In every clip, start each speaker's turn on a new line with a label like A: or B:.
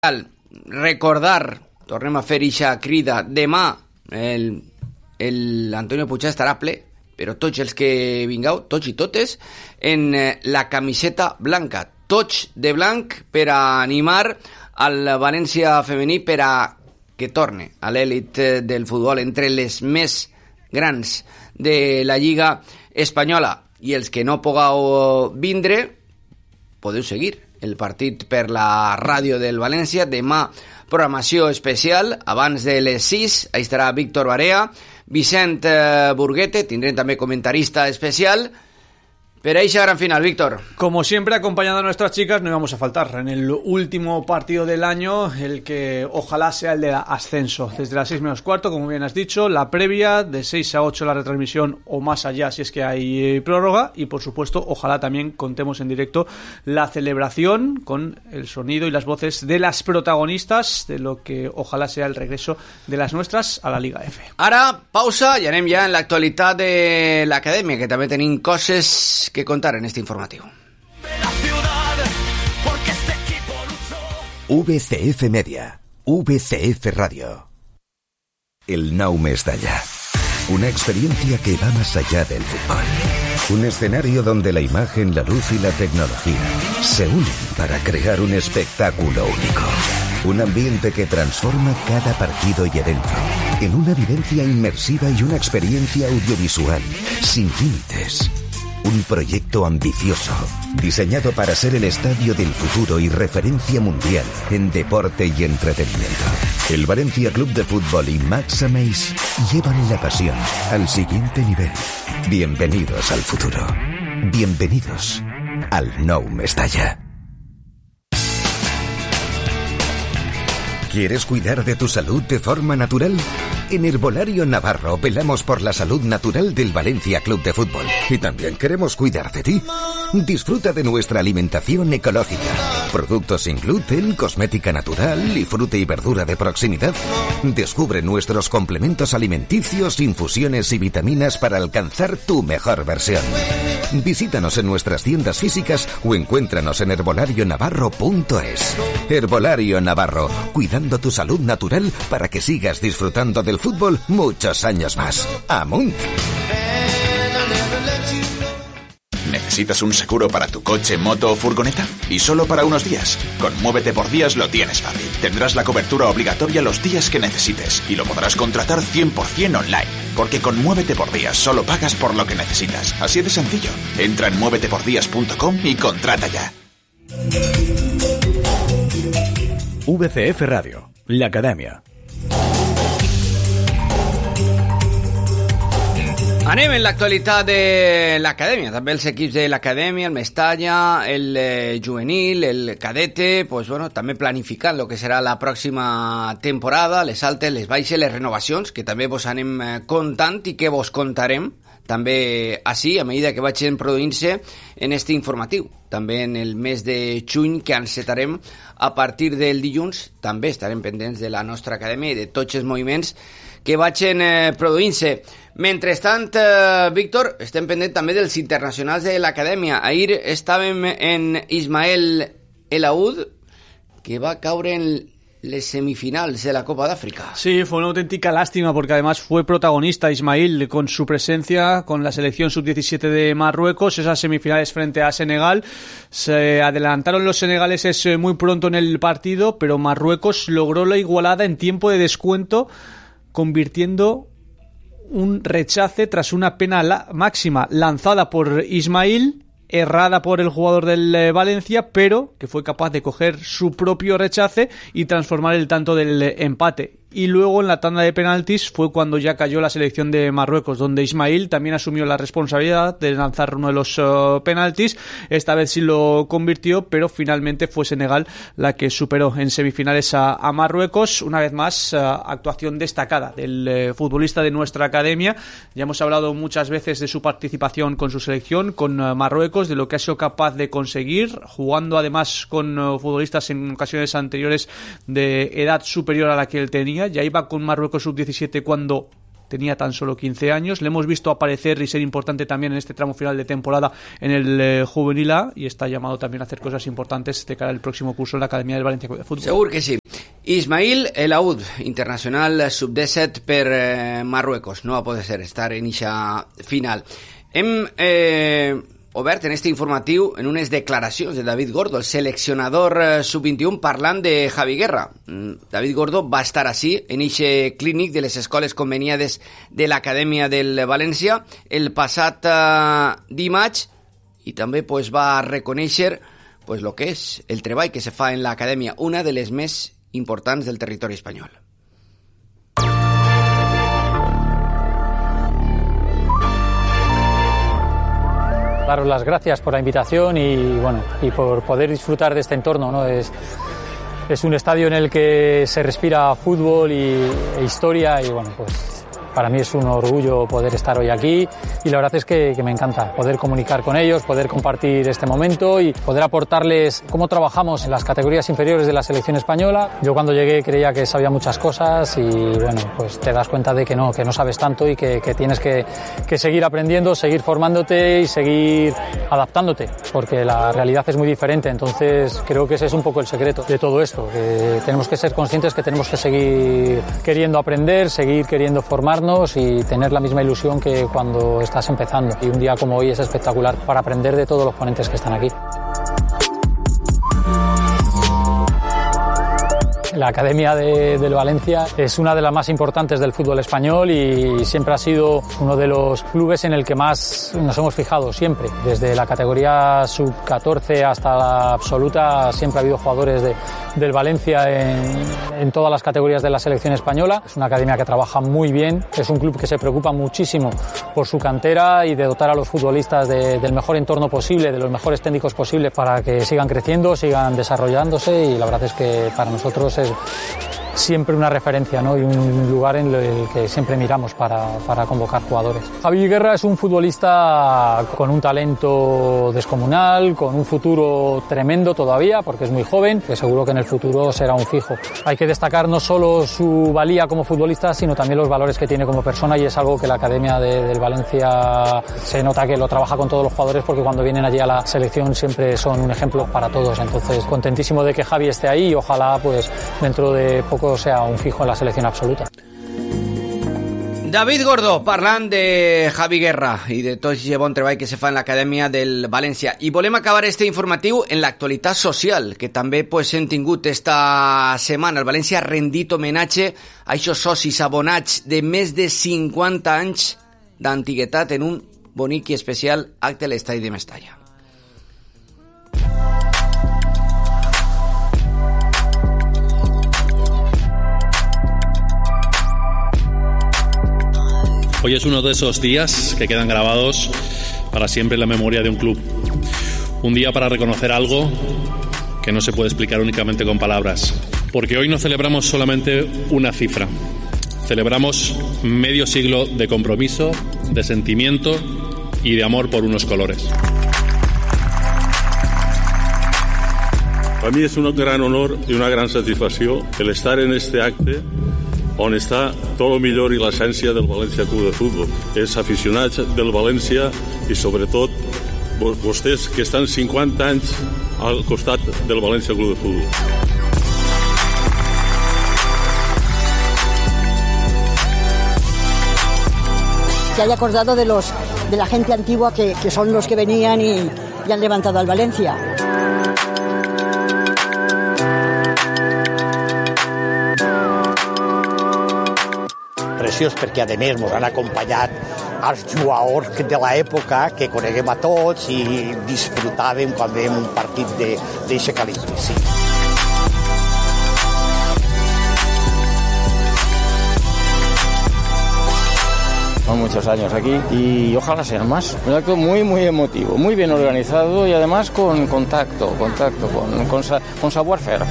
A: Recordar, tornem a fer ixa crida, demà l'Antonio Puig estarà ple, però tots els que vingueu, tots i totes, en la camiseta blanca, tots de blanc, per a animar al València femení per a que torne a l'èlit del futbol entre les més grans de la Lliga Espanyola. I els que no pugueu vindre, podeu seguir el partit per la ràdio del València. Demà programació especial, abans de les 6, ahí estarà Víctor Barea, Vicent Burguete, tindrem també comentarista especial. Pero ahí se gran final, Víctor.
B: Como siempre, acompañando a nuestras chicas, no íbamos a faltar en el último partido del año, el que ojalá sea el de ascenso. Desde las 6 menos cuarto, como bien has dicho, la previa, de 6 a 8 la retransmisión o más allá si es que hay prórroga. Y por supuesto, ojalá también contemos en directo la celebración con el sonido y las voces de las protagonistas de lo que ojalá sea el regreso de las nuestras a la Liga F.
A: Ara, pausa, i anem ja en l'actualitat de l'acadèmia, que també tenim coses que contar en este informativo.
C: VCF Media, VCF Radio. El Nou Mestalla. Una experiencia que va más allá del fútbol. Un escenario donde la imagen, la luz y la tecnología se unen para crear un espectáculo único. Un ambiente que transforma cada partido y evento en una vivencia inmersiva y una experiencia audiovisual sin límites. Un proyecto ambicioso, diseñado para ser el estadio del futuro y referencia mundial en deporte y entretenimiento. El Valencia Club de Fútbol y Max Ameis llevan la pasión al siguiente nivel. Bienvenidos al futuro. Bienvenidos al Nou Mestalla. ¿Quieres cuidar de tu salud de forma natural? En Herbolario Navarro velamos por la salud natural del Valencia Club de Fútbol y también queremos cuidar de ti. Disfruta de nuestra alimentación ecológica, productos sin gluten, cosmética natural y fruta y verdura de proximidad. Descubre nuestros complementos alimenticios, infusiones y vitaminas para alcanzar tu mejor versión. Visítanos en nuestras tiendas físicas o encuéntranos en herbolarionavarro.es. Herbolario Navarro, cuidando tu salud natural para que sigas disfrutando del fútbol muchos años más. ¡Amunt!
D: ¿Necesitas un seguro para tu coche, moto o furgoneta? Y solo para unos días. Con Muévete por Días lo tienes fácil. Tendrás la cobertura obligatoria los días que necesites y lo podrás contratar 100% online. Porque con Muévete por Días solo pagas por lo que necesitas. Así de sencillo. Entra en muévetepordías.com y contrata ya.
C: VCF Radio, la Academia.
A: Anem en l'actualitat de l'acadèmia, també els equips de l'acadèmia, el Mestalla, el juvenil, el cadete, pues bueno, també planificant el que serà la pròxima temporada, les altes, les baixes, les renovacions, que també vos anem contant i que vos contarem també així, a mesura que vagin produint-se en este informatiu. També en el mes de juny, que encetarem a partir del dilluns, també estarem pendents de la nostra acadèmia i de tots els moviments que vagin produint-se. Mentrestant, Víctor, estem pendents també dels internacionals de l'acadèmia. Ahir estàvem en Ismael El Aoud, que va caure en les semifinals de la Copa de África.
B: Sí, fue una auténtica lástima porque además fue protagonista Ismail con su presencia con la selección sub-17 de Marruecos, esas semifinales frente a Senegal. Se adelantaron los senegaleses muy pronto en el partido, pero Marruecos logró la igualada en tiempo de descuento, convirtiendo un rechace tras una pena máxima lanzada por Ismail, errada por el jugador del Valencia, pero que fue capaz de coger su propio rechace y transformar el tanto del empate. Y luego en la tanda de penaltis fue cuando ya cayó la selección de Marruecos, donde Ismail también asumió la responsabilidad de lanzar uno de los penaltis. Esta vez sí lo convirtió, pero finalmente fue Senegal la que superó en semifinales a Marruecos. Una vez más, actuación destacada del futbolista de nuestra academia. Ya hemos hablado muchas veces de su participación con su selección, con Marruecos, de lo que ha sido capaz de conseguir, jugando además con futbolistas en ocasiones anteriores de edad superior a la que él tenía. Ya iba con Marruecos sub-17 cuando tenía tan solo 15 años. Le hemos visto aparecer y ser importante también en este tramo final de temporada en el Juvenil A, y está llamado también a hacer cosas importantes de cara al próximo curso en la Academia del Valencia Club de Fútbol.
A: Segur que sí. Ismail El Aoud, internacional sub-17 per Marruecos, no va a poder estar en eixa final. Hem obert en este informatiu en unes declaracions de David Gordo, el seleccionador sub-21, parlant de Javi Guerra. David Gordo va estar així, en eixe clínic de les escoles conveniades de l'Acadèmia del València el passat dimarts, i també va reconèixer lo que és el treball que se fa en l'acadèmia, una de les més importants del territori espanyol.
E: Daros las gracias por la invitación y por poder disfrutar de este entorno, ¿no? Es un estadio en el que se respira fútbol e historia, y para mí es un orgullo poder estar hoy aquí, y la verdad es que me encanta poder comunicar con ellos, poder compartir este momento y poder aportarles cómo trabajamos en las categorías inferiores de la selección española. Yo cuando llegué creía que sabía muchas cosas, y te das cuenta de que no sabes tanto, y que tienes que seguir aprendiendo, seguir formándote y seguir adaptándote, porque la realidad es muy diferente. Entonces creo que ese es un poco el secreto de todo esto, que tenemos que ser conscientes que tenemos que seguir queriendo aprender, seguir queriendo formarnos y tener la misma ilusión que cuando estás empezando. Y un día como hoy es espectacular para aprender de todos los ponentes que están aquí. La Academia del Valencia es una de las más importantes del fútbol español, y siempre ha sido uno de los clubes en el que más nos hemos fijado siempre. Desde la categoría sub-14 hasta la absoluta siempre ha habido jugadores del Valencia en todas las categorías de la selección española. Es una academia que trabaja muy bien, es un club que se preocupa muchísimo por su cantera y de dotar a los futbolistas del mejor entorno posible, de los mejores técnicos posibles, para que sigan creciendo, sigan desarrollándose, y la verdad es que para nosotros es siempre una referencia, ¿no? Y un lugar en el que siempre miramos para convocar jugadores. Javi Guerra es un futbolista con un talento descomunal, con un futuro tremendo todavía, porque es muy joven, que seguro que en el futuro será un fijo. Hay que destacar no solo su valía como futbolista, sino también los valores que tiene como persona, y es algo que la Academia del Valencia se nota que lo trabaja con todos los jugadores, porque cuando vienen allí a la selección siempre son un ejemplo para todos. Entonces, contentísimo de que Javi esté ahí, y ojalá dentro de poco sea un fijo en la selección absoluta.
A: David Gordo, parlant de Javi Guerra i de tot aquest bon treball que se fa en l'Acadèmia del València. I volem acabar este informatiu en l'actualitat social, que també hem tingut esta setmana. El València ha rendit homenatge a aquests socis abonats de més de 50 anys d'antiguitat en un bonic i especial acte a l'estadi de Mestalla.
F: Hoy es uno de esos días que quedan grabados para siempre en la memoria de un club. Un día para reconocer algo que no se puede explicar únicamente con palabras. Porque hoy no celebramos solamente una cifra. Celebramos medio siglo de compromiso, de sentimiento y de amor por unos colores.
G: Para mí es un gran honor y una gran satisfacció el estar en este acte on està tot el millor i l'essència del València Club de Futbol. Els aficionats del València i sobretot vostès que estan 50 anys al costat del València Club de Futbol.
H: Se haya acordado de la gente antigua que son los que venían y han levantado al Valencia.
I: Preciós, perquè a més ens han acompanyat els jugadors de l'època que coneguem a tots i disfrutàvem quan veiem un partit d'aquest calibre. Sí.
J: Son muchos años aquí y ojalá sean más. Un acto muy, muy emotivo, muy bien organizado y además con contacto, con savoir-faire.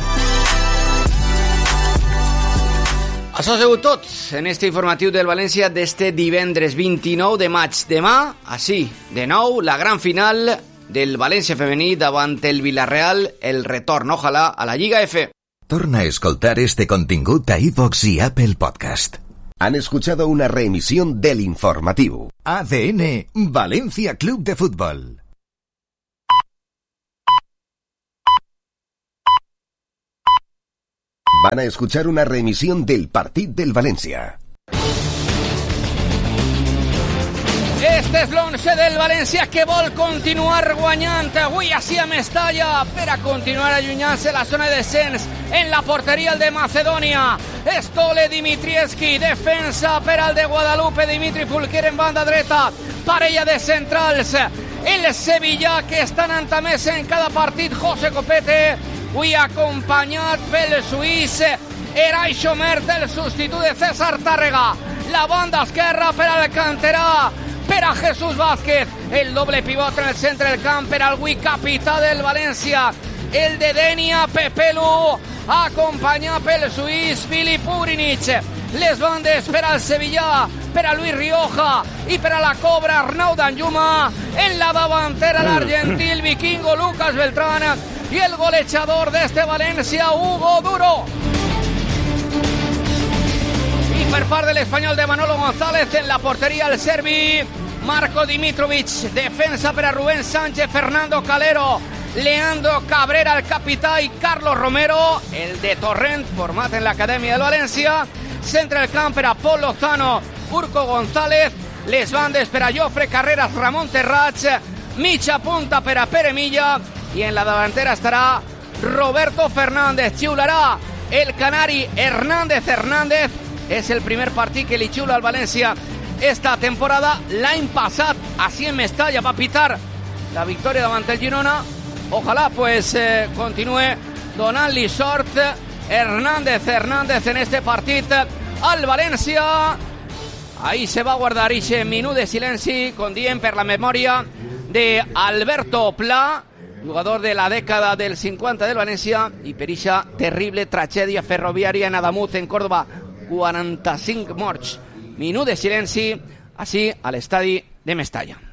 A: Això ha sigut tot en este informatiu del València d'este divendres 29 de maig. Demà, així, de nou, la gran final del València femení davant el Villarreal, el retorn, ojalà, a la Lliga F.
C: Torna a escoltar este contingut a iVox i Apple Podcast. Han escuchado una reemisión del informativo. ADN Valencia Club de Fútbol. Van a escuchar una reemisión del partit del València.
A: Este és l'11 del València que vol continuar guanyant avui així a Mestalla per a continuar allunyant-se la zona de descens. En la porteria el de Macedònia, Stole Dimitrievski, defensa per al de Guadalupe, Dimitri Fulquer en banda dreta, parella de centrals, el Sevilla que estan entamés en cada partit, José Copete, avui acompanyat pel suís Eray Schomert, el substitut de César Tàrrega, la banda esquerra per al canterà, per a Jesús Vázquez, el doble pivot en el centre del camp per al avui capità del València, el de Denia Pepelu, acompanyat pel suís Filip Urinic, les bandes per al Sevilla, per a Luis Rioja i per a la Cobra Arnau Danjuma, en la davantera l'argentí el vikingo Lucas Beltrán i el golejador d'este València Hugo Duro. Per part de l'Espanyol de Manolo González, en la porteria el serbi Marco Dimitrovic, defensa per a Rubén Sánchez, Fernando Calero, Leandro Cabrera, el capità, i Carlos Romero, el de Torrent, format en l'Acadèmia del València, centre del camp per a Pol Lozano, Urco González, les bandes per a Jofre Carreras, Ramon Terrats, mitja punta per a Pere Milla, i en la davantera estarà Roberto Fernández. Xiularà el canari Hernández. És el primer partit que li xiula al València esta temporada. L'any passat, així en Mestalla, va pitar la victòria davant el Girona. Ojalá pues continue donant-li sort Hernández en este partit al València. Ahí se va a guardar ese minut de silenci, com diem, per la memòria de Alberto Pla, jugador de la dècada del 50 del València, i per aquesta terrible tragèdia ferroviària en Adamuz, en Córdoba. 45 morts. Minut de silenci, així a l'estadi de Mestalla.